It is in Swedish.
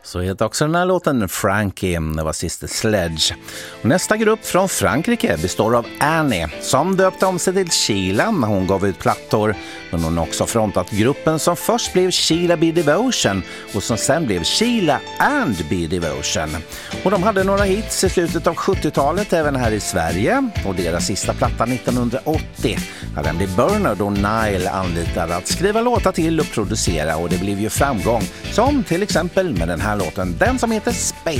Så heter också den här låten Frankie, det var Sister Sledge. Och nästa grupp från Frankrike består av Annie, som döpte om sig till Sheila när hon gav ut plattor. Men hon har också frontat gruppen som först blev Sheila B. Devotion och som sen blev Sheila and B. Devotion. Och de hade några hits i slutet av 70-talet även här i Sverige. Och deras sista platta 1980, där den blev Bernard och Nile anlitade att skriva låtar till och producera. Och det blev ju framgång, som till exempel med den här låten, den som heter Space